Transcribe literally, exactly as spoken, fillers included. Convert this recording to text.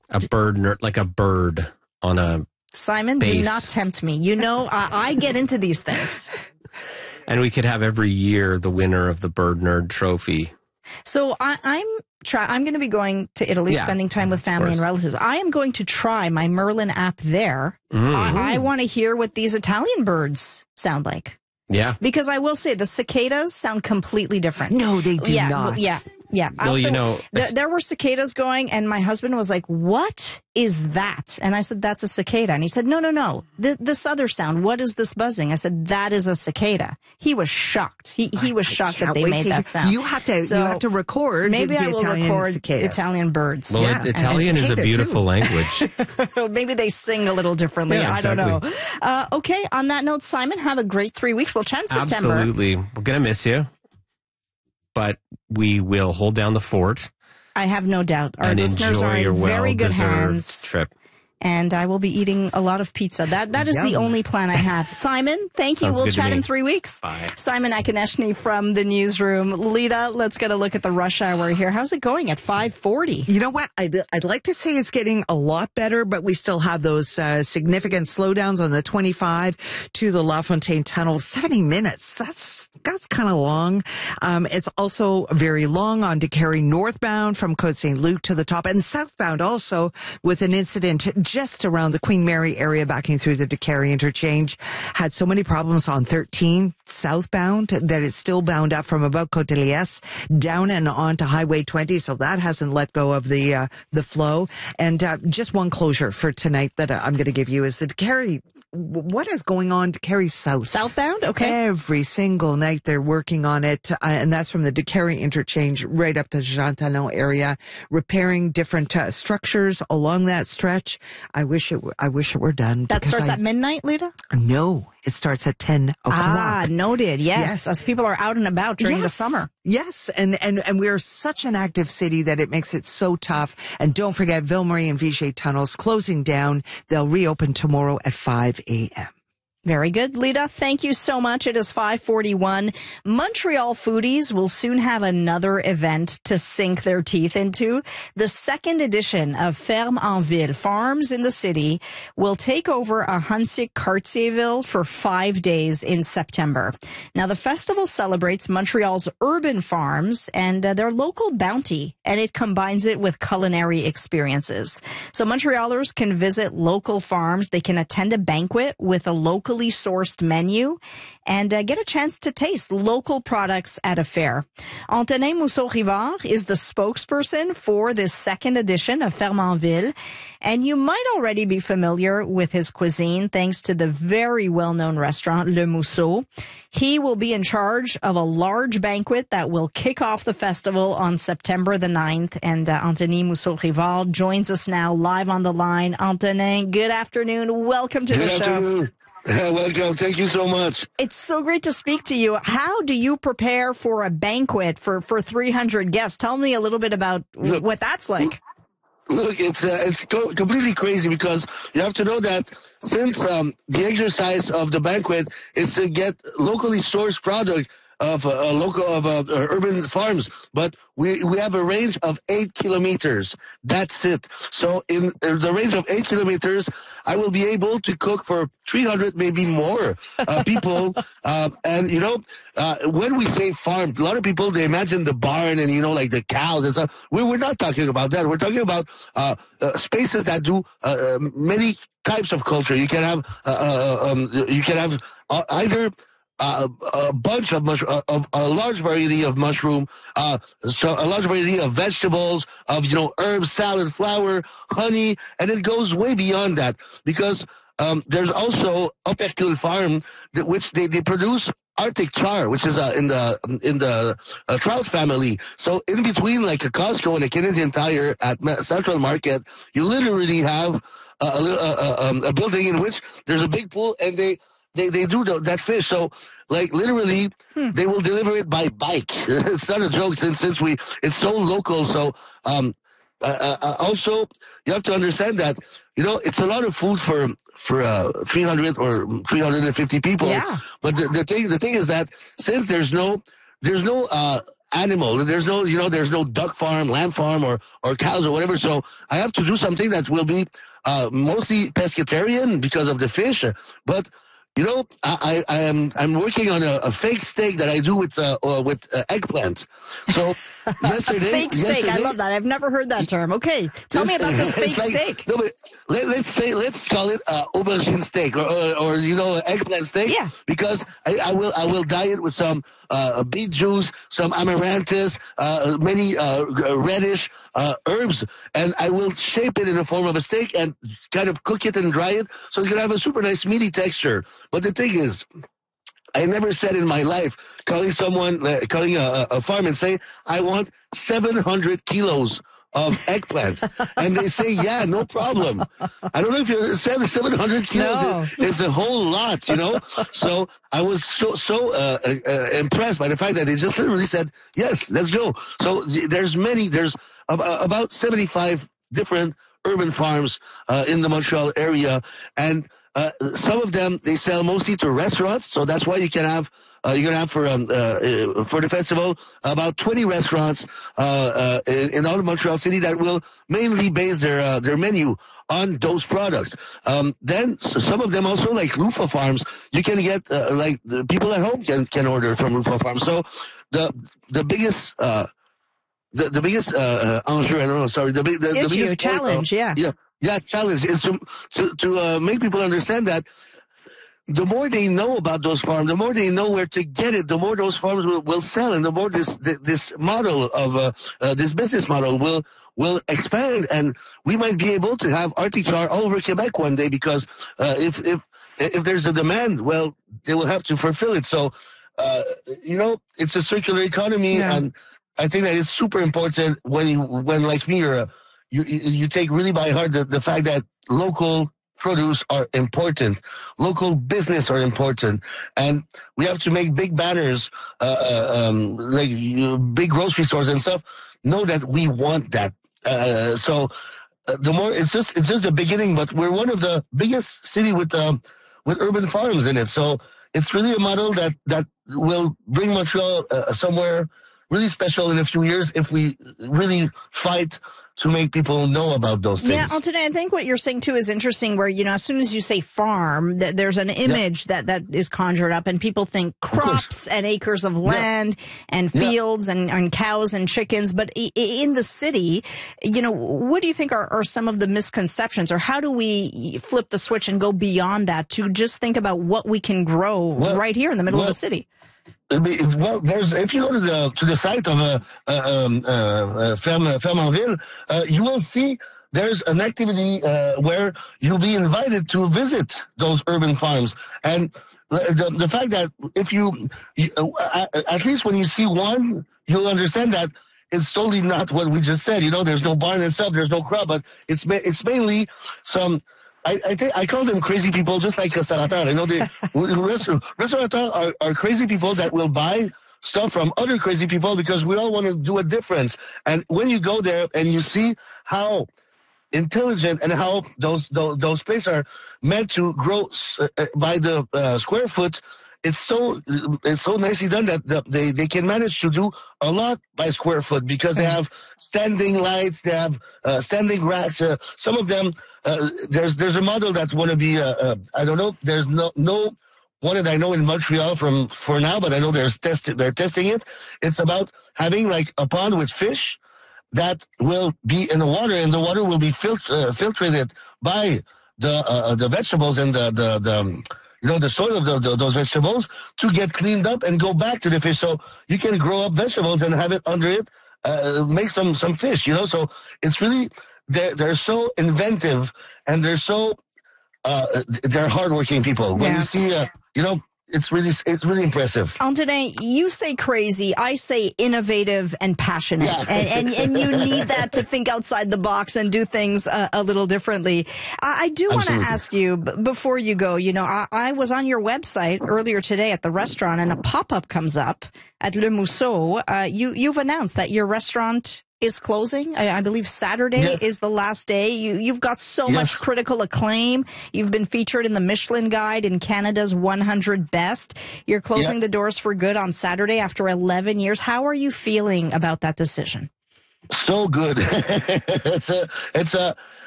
A bird, ner- like a bird on a Simon, base. do not tempt me. You know, I, I get into these things. And we could have every year the winner of the Bird Nerd Trophy. So I, I'm try. I'm going to be going to Italy, Yeah, spending time with family and relatives. I am going to try my Merlin app there. Mm. I, I want to hear what these Italian birds sound like. Yeah. Because I will say the cicadas sound completely different. No, they do yeah, not. Yeah. Yeah. Well, you there, know, there, there were cicadas going, and my husband was like, "What is that?" And I said, "That's a cicada." And he said, "No, no, no. Th- this other sound. What is this buzzing?" I said, "That is a cicada." He was shocked. He he was I shocked that can't they wait made to- that sound. You have to. So you have to record. maybe the I will Italian record cicadas. Italian birds. Well, Yeah, it- Italian is a cicada, beautiful too. language. Maybe they sing a little differently. Yeah, I don't know. exactly. Uh, okay. On that note, Simon, have a great three weeks. We'll chat in September. Absolutely. We're going to miss you. But we will hold down the fort. I have no doubt. Our and listeners enjoy are in your very good well-deserved hands. trip. And I will be eating a lot of pizza. That That is the Yum. only plan I have. Simon, thank you. Sounds We'll good to chat me. in three weeks. Bye. Simon Akoneshny from the newsroom. Lita, let's get a look at the rush hour here. How's it going at five forty? You know what? I'd, I'd like to say it's getting a lot better, but we still have those uh, significant slowdowns on the twenty-five to the La Fontaine Tunnel. seventy minutes. That's that's kind of long. Um, it's also very long on Décarie northbound from Côte Saint-Luc to the top, and southbound also with an incident just around the Queen Mary area backing through the Décarie interchange. Had so many problems on thirteen southbound that it's still bound up from about Côte de Liesse down and on to Highway twenty. So that hasn't let go of the uh, the flow. And uh, just one closure for tonight that I'm going to give you is the Décarie. What is going on Décarie South? Southbound? Okay. Every single night they're working on it, uh, and that's from the Décarie interchange right up to Jean Talon area, repairing different uh, structures along that stretch. I wish it. W- I wish it were done. That because starts I, at midnight, Lita? No, it starts at ten o'clock. Ah, noted. Yes. Yes. As people are out and about during the Yes. summer. Yes, and, and, and we are such an active city that it makes it so tough. And don't forget, Ville-Marie and Vigier tunnels closing down. They'll reopen tomorrow at five a.m. Very good. Lita, thank you so much. It is five forty-one. Montreal foodies will soon have another event to sink their teeth into. The second edition of Ferme en Ville, Farms in the City, will take over a Ahuntsic-Cartierville for five days in September. Now, the festival celebrates Montreal's urban farms and uh, their local bounty, and it combines it with culinary experiences. So Montrealers can visit local farms. They can attend a banquet with a local locally sourced menu and uh, get a chance to taste local products at a fair. Antonin Mousseau-Rivard is the spokesperson for this second edition of Ferme en Ville, and you might already be familiar with his cuisine thanks to the very well-known restaurant Le Mousseau. He will be in charge of a large banquet that will kick off the festival on September the ninth, and uh, Antonin Mousseau-Rivard joins us now live on the line. Antonin, good afternoon. Welcome to Good the show. afternoon. Uh, welcome. Thank you so much. It's so great to speak to you. How do you prepare for a banquet for, for three hundred guests? Tell me a little bit about Look, what that's like. Look, it's uh, it's co- completely crazy because you have to know that since um, the exercise of the banquet is to get locally sourced product of uh, uh, local of uh, uh, urban farms, but we we have a range of eight kilometers. That's it. So in uh, the range of eight kilometers, I will be able to cook for three hundred, maybe more uh, people. Uh, and you know, uh, when we say farm, a lot of people they imagine the barn and you know like the cows and stuff. We we're not talking about that. We're talking about uh, uh, spaces that do uh, many types of culture. You can have uh, uh, um, you can have uh, either. Uh, a bunch of mush, uh, of a large variety of mushroom, uh, so a large variety of vegetables, of you know herbs, salad, flour, honey, and it goes way beyond that because um, there's also Opercule Farm, that, which they, they produce Arctic char, which is uh, in the in the uh, trout family. So in between, like a Costco and a Canadian Tire at Central Market, you literally have a, a, a, um, a building in which there's a big pool and they. They they do the, that fish, so like literally hmm. they will deliver it by bike. It's not a joke since since we it's so local. So um, uh, uh, also you have to understand that you know it's a lot of food for for uh, three hundred or three hundred fifty people. Yeah. But the, the thing the thing is that since there's no there's no uh, animal. There's no, you know, there's no duck farm, lamb farm, or or cows or whatever. So I have to do something that will be uh, mostly pescatarian because of the fish, but. You know, I, I, I am I'm working on a, a fake steak that I do with uh, uh, with uh, eggplant. So yesterday, fake steak. yesterday, I love that. I've never heard that term. Okay, tell me about this fake like, steak. No, but let, let's say let's call it uh, aubergine steak or, or or you know eggplant steak. Yeah. Because I, I will I will dye it with some uh, beet juice, some amaranthus, uh, many uh, reddish. Uh, herbs, and I will shape it in the form of a steak and kind of cook it and dry it so it's going to have a super nice meaty texture. But the thing is, I never said in my life calling someone, uh, calling a, a farm and say, I want seven hundred kilos of eggplant. And they say, yeah, no problem. I don't know if you said seven hundred kilos No. is a whole lot, you know? So I was so, so uh, uh, impressed by the fact that they just literally said, yes, let's go. So th- there's many, there's about seventy-five different urban farms uh, in the Montreal area, and uh, some of them they sell mostly to restaurants. So that's why you can have uh, you're gonna have for um, uh, for the festival about twenty restaurants uh, uh, in, in all of Montreal City that will mainly base their uh, their menu on those products. Um, then some of them also, like Lufa Farms, you can get uh, like the people at home can can order from Lufa Farms. So the the biggest uh, The, the biggest uh, uh, enjeu, I don't know, sorry, the, big, the, the Issue, biggest challenge, of, yeah. yeah, yeah, challenge is to to, to uh, make people understand that the more they know about those farms, the more they know where to get it, the more those farms will, will sell, and the more this this model of uh, uh, this business model will will expand, and we might be able to have Arctic char all over Quebec one day because uh, if if if there's a demand, well, they will have to fulfill it. So, uh, you know, it's a circular economy, Yeah. and I think that is super important when you, when like me, you're a, you, you take really by heart the, the fact that local produce are important, local business are important, and we have to make big banners, uh, um, like uh, big grocery stores and stuff, know that we want that. Uh, so uh, the more it's just it's just the beginning, but we're one of the biggest city with um, with urban farms in it. So it's really a model that that will bring Montreal uh, somewhere really special in a few years if we really fight to make people know about those things. Yeah, Antonin, I think what you're saying too is interesting where, you know, as soon as you say farm, th- there's an image yeah. that, that is conjured up and people think crops and acres of land yeah. and fields yeah. and, and cows and chickens. But I- in the city, you know, what do you think are, are some of the misconceptions, or how do we flip the switch and go beyond that to just think about what we can grow well, right here in the middle well, of the city? Well, there's if you go to the to the site of a uh, uh, um, uh, Ferme Ferme-en-Ville, uh, you will see there's an activity uh, where you'll be invited to visit those urban farms, and the the fact that if you, you uh, at least when you see one, you'll understand that it's totally not what we just said. You know, there's no barn and stuff, there's no crop, but it's it's mainly some. I, I think I call them crazy people, just like restaurateurs. You know, the restaurateurs are, are crazy people that will buy stuff from other crazy people because we all want to do a difference. And when you go there and you see how intelligent and how those those, those places are meant to grow uh, by the uh, square foot, it's so it's so nicely done that the, they they can manage to do a lot by square foot because they have standing lights, they have uh, standing racks. Uh, some of them uh, there's there's a model that want to be uh, uh, I don't know. There's no no one that I know in Montreal from for now, but I know there's test they're testing it. It's about having like a pond with fish that will be in the water, and the water will be filter uh, filtrated by the uh, the vegetables and the the, the you know, the soil of the, the, those vegetables to get cleaned up and go back to the fish. So you can grow up vegetables and have it under it, uh, make some, some fish, you know. So it's really, they're, they're so inventive and they're so, uh, they're hardworking people. When yeah. you see, uh, you know, it's really, it's really impressive. Antonin, you say crazy, I say innovative and passionate, yeah. and, and and you need that to think outside the box and do things uh, a little differently. I, I do want to ask you b- before you go. You know, I, I was on your website earlier today at the restaurant, and a pop-up comes up at Le Mousseau. Uh, you you've announced that your restaurant is closing. I, I believe Saturday Yes. is the last day. You, you've got so Yes. much critical acclaim. You've been featured in the Michelin Guide in Canada's one hundred Best. You're closing Yep. the doors for good on Saturday after eleven years. How are you feeling about that decision? So good. it's a, it's a,